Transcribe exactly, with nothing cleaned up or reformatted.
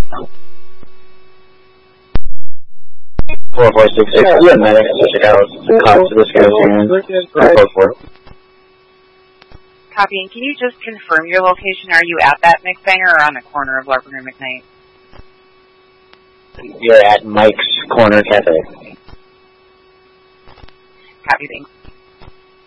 Four four six six. Yeah, medic. Check out the cops of this guy's hands. Copy. Can you just confirm your location? Are you at that McBanger or on the corner of Larpen and McKnight? You're at Mike's Corner Cafe. Copy. Thanks.